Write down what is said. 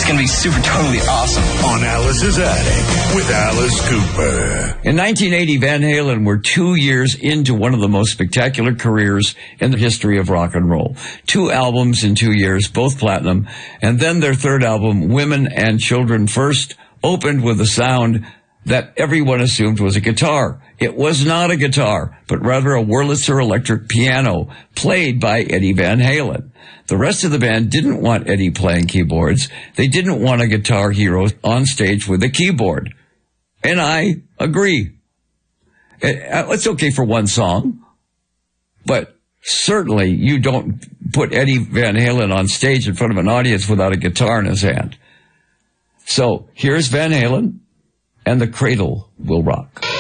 going to be super totally awesome. On Alice's Attic with Alice Cooper. In 1980, Van Halen were 2 years into one of the most spectacular careers in the history of rock and roll. 2 albums in 2 years, both platinum, and then their third album, Women and Children First, opened with a sound that everyone assumed was a guitar. It was not a guitar, but rather a Wurlitzer electric piano played by Eddie Van Halen. The rest of the band didn't want Eddie playing keyboards. They didn't want a guitar hero on stage with a keyboard. And I agree. It's okay for one song, but certainly you don't put Eddie Van Halen on stage in front of an audience without a guitar in his hand. So here's Van Halen, and The Cradle Will Rock.